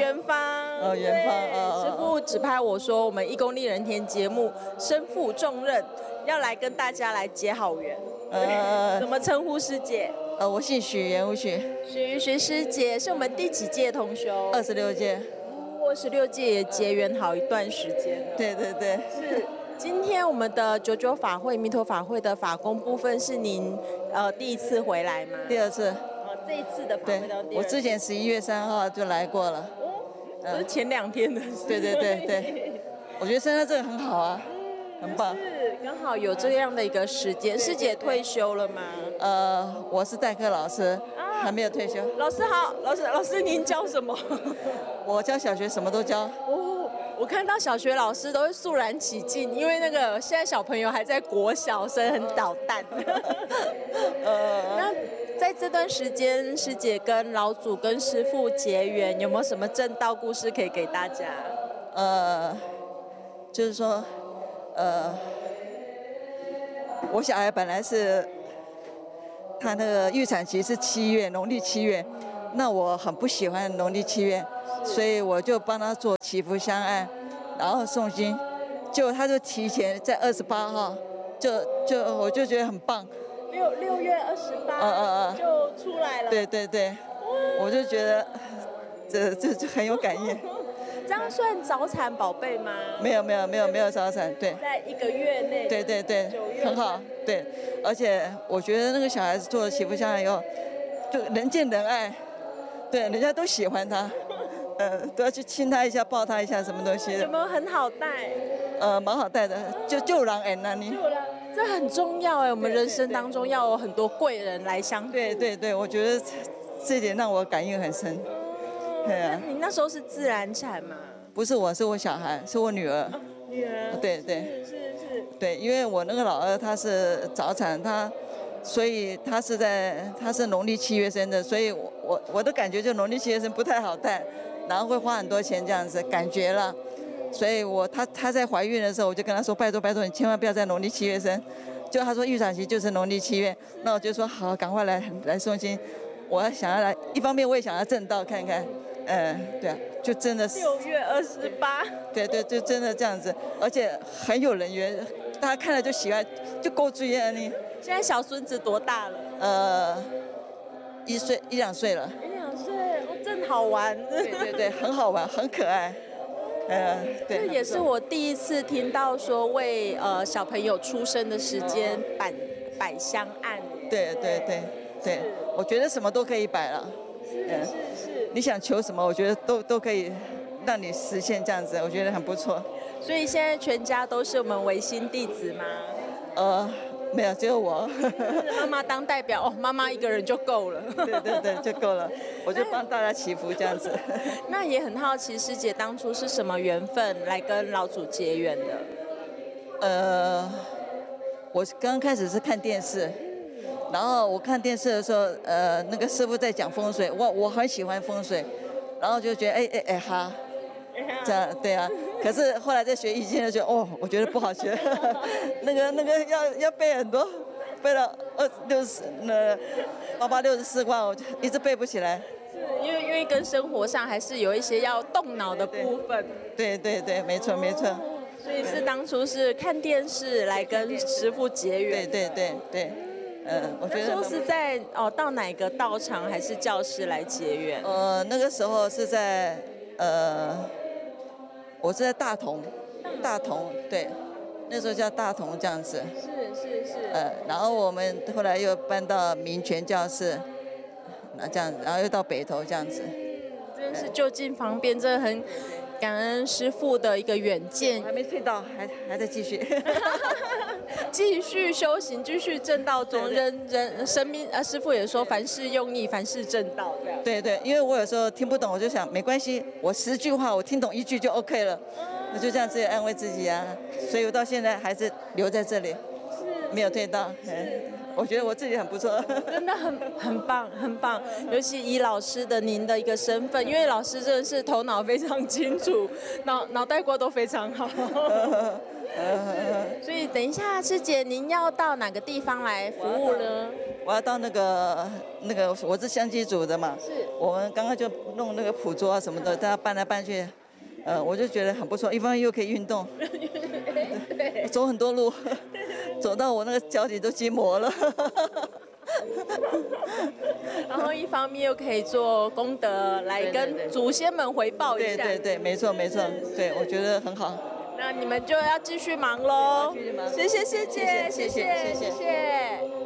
元芳。 元芳师傅指派我说，我们义工丽人田节目身负重任，要来跟大家来结好缘。怎么称呼师姐？ 我姓许，严无许。 许师姐是我们第几届同修 ？26届。 26届也结缘好一段时间了。 对。 是。今天我们的99法会弥陀法会的法工部分是您第一次回来吗？ 第2次。 这一次的法会到第2次。 我之前11月3号就来过了。 不是前2天的事。 对。我觉得参加这个很好啊，很棒。 是，刚好有这样的一个时间。师姐退休了吗？ 我是代课老师，还没有退休。 老师好，老师您教什么？ 我教小学什么都教。 我看到小学老师都会肃然起敬，因为那个现在小朋友还在国小生，很捣蛋。那在这段时间，师姐跟老祖跟师父结缘，有没有什么正道故事可以给大家？ 就是说，我小孩本来是他那个预产期是7月，农历7月，那我很不喜欢农历7月。所以我就帮他做祈福香案，然后诵经，结果他就提前在28号，我就觉得很棒。 6月28就出来了。 对，我就觉得这很有感应。 这样算早产宝贝吗？ 没有早产，对。 在1个月内。 对，很好，对。而且我觉得那个小孩子做了祈福香案以后，就人见人爱，对，人家都喜欢他。都要去亲他一下，抱他一下，什么东西的。 有没有很好带？ 蛮好带的，就让人啊你。 这很重要哎，我们人生当中要有很多贵人来相助。 对，我觉得这一点让我感应很深。对啊。 你那时候是自然产吗？ 不是我，是我小孩，是我女儿。 女儿。 对。 是。 对，因为我那个老二他是早产，所以他是农历7月生的，所以我的感觉就农历7月生不太好带。然后会花很多钱这样子，感觉了，所以她在怀孕的时候，我就跟她说，拜托你千万不要在农历7月生。就她说预产期就是农历7月，那我就说好，赶快来诵经。我想要来，一方面我也想要正道看看，对啊，就真的是 6月28。对， 就真的这样子，而且很有人缘，大家看了就喜欢，就够追啊你。 现在小孙子多大了？1岁1、2岁了。 1、2岁。真好玩。 对，很好玩，很可爱。 对，这也是我第一次听到说为小朋友出生的时间摆香案。 对，我觉得什么都可以摆了。 是。 你想求什么，我觉得都可以让你实现这样子，我觉得很不错。 所以现在全家都是我们维新弟子吗？ 没有，只有我。 妈妈当代表，妈妈一个人就够了。 对，就够了。我就帮大家祈福这样子。 那也很好奇，师姐当初是什么缘分来跟老祖结缘的？ 我刚开始是看电视，然后我看电视的时候，那个师傅在讲风水，我很喜欢风水，然后就觉得哈。这样对啊，可是后来在学易经的时候，我觉得不好学，那个要背很多，背了8864卦，我就一直背不起来。 是因为跟生活上还是有一些要动脑的部分。 对，没错。 所以是当初是看电视来跟师父结缘。 对。我觉得那时候是在到哪个道场还是教室来结缘？ 那个时候是在我是在大同，对，那时候叫大同这样子。 是。 然后我们后来又搬到民权教室，那这样，然后又到北投这样子。 真是就近方便，真的很感恩师父的一个远见。 还没退到，还在继续。 继续修行，继续正道中，人生命师父也说，凡事用意，凡事正道这样。 对，因为我有时候听不懂，我就想没关系，我10句话我听懂1句就 OK 了，我就这样自己安慰自己啊。所以我到现在还是留在这里，没有退到。我觉得我自己很不错。 真的很棒，尤其以老师的您的一个身份，因为老师真的是头脑非常清楚，脑袋瓜都非常好。所以等一下，师姐您要到哪个地方来服务呢？ 我要到那个我是相机组的嘛， 是我们刚刚就弄那个捕捉啊什么的，大家搬来搬去，我就觉得很不错，一方面又可以运动，对，走很多路，走到我那个脚底都筋膜了。 然后一方面又可以做功德，来跟祖先们回报一下。 对，没错，对，我觉得很好。 那你们就要继续忙喽。谢谢。